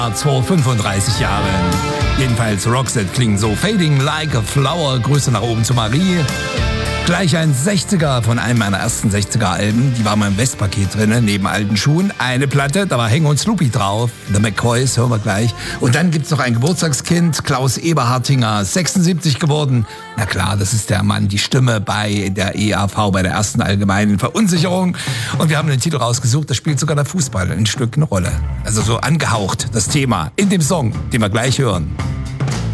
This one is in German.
Vor 35 Jahren. Jedenfalls Roxette klingt so. Fading like a flower. Grüße nach oben zu Marie. Gleich ein 60er von einem meiner ersten 60er-Alben. Die war mal im Westpaket drin, neben alten Schuhen. Eine Platte, da war Hank und Snoopy drauf. The McCoys, hören wir gleich. Und dann gibt's noch ein Geburtstagskind, Klaus Eberhartinger, 76 geworden. Na klar, das ist der Mann, die Stimme bei der EAV, bei der ersten allgemeinen Verunsicherung. Und wir haben den Titel rausgesucht, da spielt sogar der Fußball ein Stück eine Rolle. Also so angehaucht, das Thema in dem Song, den wir gleich hören.